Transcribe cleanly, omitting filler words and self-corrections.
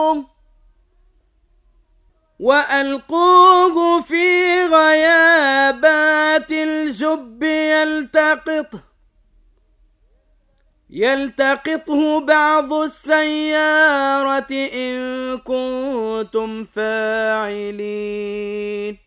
وألقوه في غيابات الجب يلتقطه بعض السيارة إن كنتم فاعلين